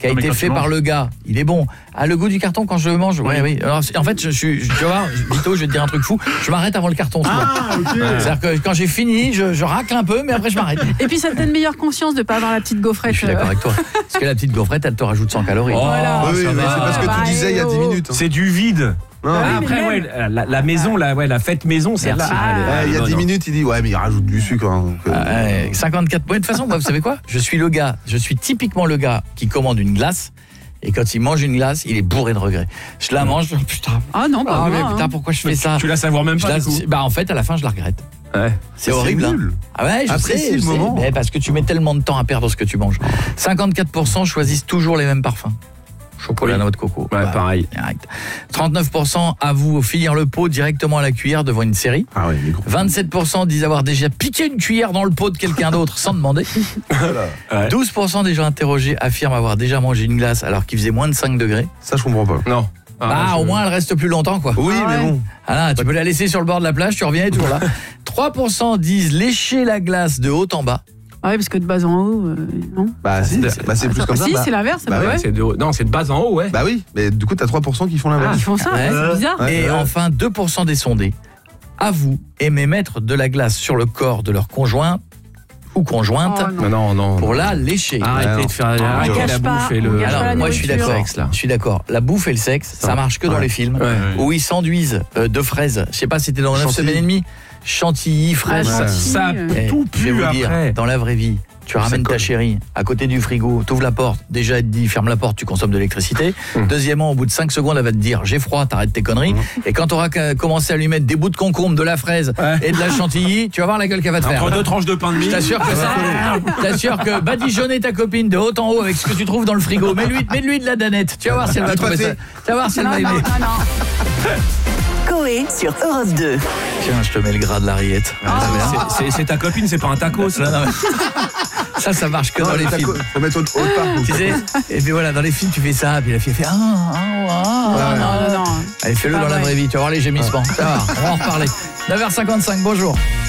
qui a Non, mais été quand fait tu par manges. le gars, il est bon. Ah, le goût du carton quand je le mange, oui. Alors, en fait, tu vas voir, Vito, je vais te dire un truc fou, je m'arrête avant le carton. C'est-à-dire que quand j'ai fini, je racle un peu, mais après je m'arrête. Et puis ça te donne meilleure conscience de ne pas avoir la petite gaufrette. Je suis d'accord avec toi. Parce que la petite gaufrette, elle te rajoute 100 calories. Voilà. Oui, mais c'est parce que tu disais il y a 10 minutes. C'est du vide. Non, Ah, mais- Après, mais ouais, la maison, la fête maison, c'est là. il y a 10 minutes, il dit ouais, mais il rajoute du sucre. Hein, donc, 54 points. De toute façon, moi, vous savez quoi ? Je suis typiquement le gars qui commande une glace. Et quand il mange une glace, il est bourré de regrets. Je la mange, putain. Ah non, pas mais moi, putain, hein. pourquoi je fais ça ? Tu la savoures même Je pas, la- du coup. Bah en fait, à la fin, je la regrette. Ouais. C'est horrible. Hein. nul. Ah ouais, je Apprécie sais. le moment. Mais parce que tu mets tellement de temps à perdre ce que tu manges. 54% choisissent toujours les mêmes parfums. Chocolat, noix de coco. Ouais, pareil. Direct. 39% avouent finir le pot directement à la cuillère devant une série. Ah oui, micro. 27% disent avoir déjà piqué une cuillère dans le pot de quelqu'un d'autre sans demander. Ouais. 12% des gens interrogés affirment avoir déjà mangé une glace alors qu'il faisait moins de 5 degrés. Ça, je comprends pas. Non. Bah, au moins, elle reste plus longtemps, quoi. Oui, Ah mais ouais. bon. Ah là, tu peux la laisser sur le bord de la plage, tu reviens et toujours là. 3% disent lécher la glace de haut en bas. Ah oui, parce que de bas en haut, non. Bah si, c'est plus comme ça. Si, bah. c'est l'inverse. Bah bah ouais, ouais. C'est de bas en haut, ouais. Bah oui, mais du coup, t'as 3% qui font l'inverse. Ils font ça, Ouais. c'est bizarre. Ouais. Et enfin, 2% des sondés avouent aimer mettre de la glace sur le corps de leur conjoint ou conjointe Oh, non. Non. pour la lécher. Arrêtez de faire arrêtez gâche la pas, bouffe et on le. gâche pas Alors, la moi, je suis nourriture. d'accord. Je suis d'accord. La bouffe et le sexe, ça marche que dans les films Ouais. où ils s'enduisent de fraises. Je sais pas, c'était dans 9 Chantilly. semaines et demie. Chantilly, fraises. Ah, chantilly. Ça Eh, tout je vais pue vous dire, après. dans la vraie vie, tu ramènes ta chérie à côté du frigo, t'ouvres la porte, déjà elle te dit ferme la porte, tu consommes de l'électricité. Deuxièmement, au bout de 5 secondes, elle va te dire j'ai froid, t'arrêtes tes conneries. Et quand t'auras commencé à lui mettre des bouts de concombre, de la fraise et de la chantilly, tu vas voir la gueule qu'elle va te faire. Entre deux tranches de pain de mie. Je t'assure que t'assure que badigeonner ta copine de haut en haut avec ce que tu trouves dans le frigo. Mets-lui de la danette. Tu vas voir si elle va trouver ça. Tu vas voir si elle va aimer. Coé sur Europe 2. Tiens, je te mets le gras de la rillette. C'est ta copine, c'est pas un tacos. Non, non, mais- ça marche que dans les films. Faut mettre autre part. Tu sais, et puis voilà, dans les films, tu fais ça, puis la fille fait Non. Allez, fais-le Pas dans la vrai. vraie vie, tu vas voir les gémissements. Ça va, on va en reparler. 9h55, bonjour.